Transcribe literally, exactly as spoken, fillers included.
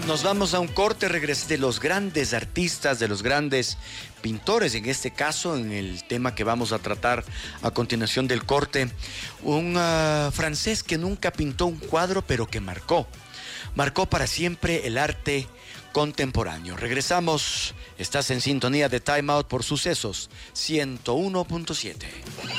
Nos vamos a un corte regres de los grandes artistas, de los grandes pintores, en este caso, en el tema que vamos a tratar a continuación del corte, un uh, francés que nunca pintó un cuadro, pero que marcó, marcó para siempre el arte contemporáneo. Regresamos, estás en sintonía de Time Out por Sucesos ciento uno punto siete.